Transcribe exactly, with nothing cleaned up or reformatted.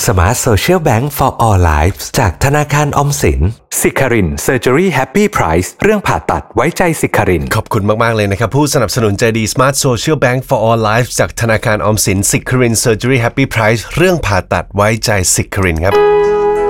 Smart Social Bank for All Lives จากธนาคารออมสินสิคาริน Surgery Happy Price เรื่องผ่าตัดไว้ใจสิคารินขอบคุณมากๆเลยนะครับผู้สนับสนุนใจดี Smart Social Bank for All Lives จากธนาคารออมสินสิคาริน Surgery Happy Price เรื่องผ่าตัดไว้ใจสิคารินครับ